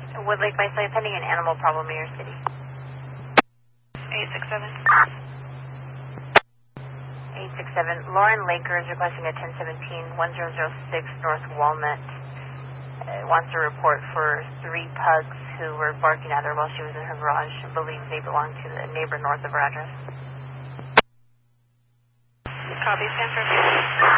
Woodlake by site pending an animal problem in your city. 867. 867. Lauren Laker is requesting a 1017-1006 North Walnut. Wants a report for 3 pugs who were barking at her while she was in her garage. Believes they belong to the neighbor north of her address. Copy, Stanford.